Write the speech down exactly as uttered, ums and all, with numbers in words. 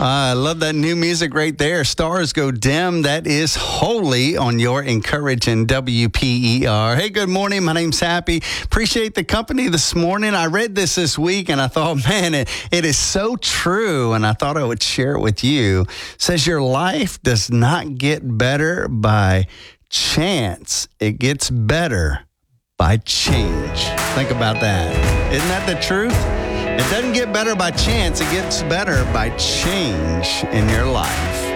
I love that new music right there. Stars Go Dim. That is Holy on your encouraging W P E R. Hey, good morning. My name's Happy. Appreciate the company this morning. I read this this week and I thought, man, it, it is so true. And I thought I would share it with you. It says your life does not get better by chance. It gets better by change. Think about that. Isn't that the truth? It doesn't get better by chance. It gets better by change in your life.